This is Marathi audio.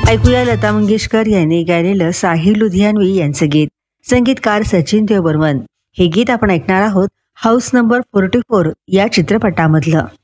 ऐकूया लता मंगेशकर यांनी गायलेलं साहिर लुधियानवी यांचं गीत. संगीतकार सचिन देव बर्मन. हे गीत आपण ऐकणार आहोत हाऊस नंबर 44 या चित्रपटामधलं.